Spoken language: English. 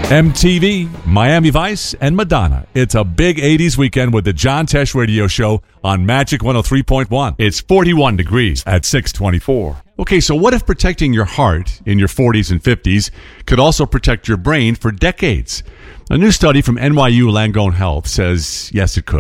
MTV, Miami Vice, and Madonna. It's a big 80s weekend with the John Tesh Radio Show on Magic 103.1. It's 41 degrees at 624. Okay, so what if protecting your heart in your 40s and 50s could also protect your brain for decades? A new study from NYU Langone Health says, yes, it could.